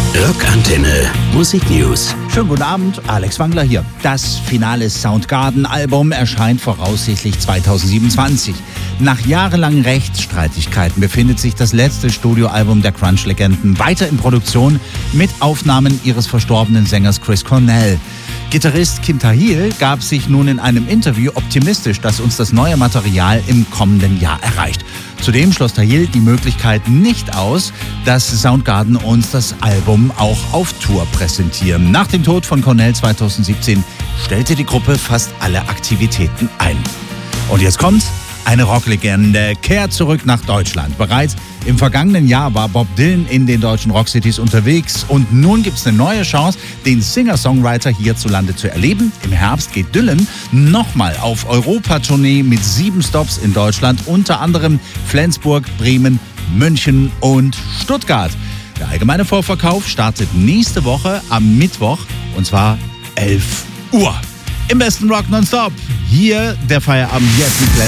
Rockantenne Musiknews. Schönen guten Abend, Alex Wangler hier. Das finale Soundgarden-Album erscheint voraussichtlich 2027. Nach jahrelangen Rechtsstreitigkeiten befindet sich das letzte Studioalbum der Grunge-Legenden weiter in Produktion mit Aufnahmen ihres verstorbenen Sängers Chris Cornell. Gitarrist Kim Thayil gab sich nun in einem Interview optimistisch, dass uns das neue Material im kommenden Jahr erreicht. Zudem schloss Thayil die Möglichkeit nicht aus, dass Soundgarden uns das Album auch auf Tour präsentieren. Nach dem Tod von Cornell 2017 stellte die Gruppe fast alle Aktivitäten ein. Und jetzt kommt's. Eine Rocklegende kehrt zurück nach Deutschland. Bereits im vergangenen Jahr war Bob Dylan in den deutschen Rockcities unterwegs. Und nun gibt es eine neue Chance, den Singer-Songwriter hierzulande zu erleben. Im Herbst geht Dylan nochmal auf Europatournee mit 7 Stops in Deutschland. Unter anderem Flensburg, Bremen, München und Stuttgart. Der allgemeine Vorverkauf startet nächste Woche am Mittwoch. Und zwar 11 Uhr. Im besten Rock nonstop. Hier der Feierabend jetzt mit Glenn.